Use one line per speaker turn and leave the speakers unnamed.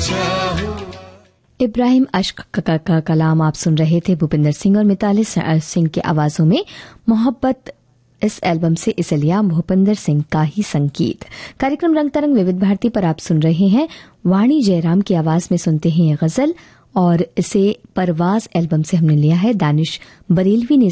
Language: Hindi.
इब्राहिम अश्क का कलाम आप सुन रहे थे। भूपिंदर सिंह और मिताली सिंह की आवाजों में मोहब्बत इस एल्बम से इसे लिया भूपिंदर सिंह का ही संगीत। कार्यक्रम रंग तरंग विविध भारती पर आप सुन रहे हैं। वाणी जयराम की आवाज में सुनते हैं ये गजल और इसे परवाज एल्बम से हमने लिया है। दानिश बरेलवी ने